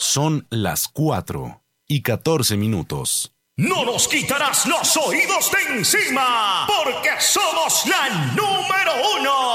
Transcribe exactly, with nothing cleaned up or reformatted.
Son las cuatro y catorce minutos. No nos quitarás los oídos de encima, porque somos la número uno.